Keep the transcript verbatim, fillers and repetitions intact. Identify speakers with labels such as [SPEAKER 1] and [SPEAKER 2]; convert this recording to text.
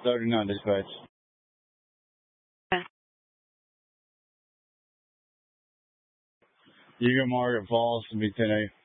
[SPEAKER 1] thirty-nine dispatch. You go Margaret Falls to be ten eight.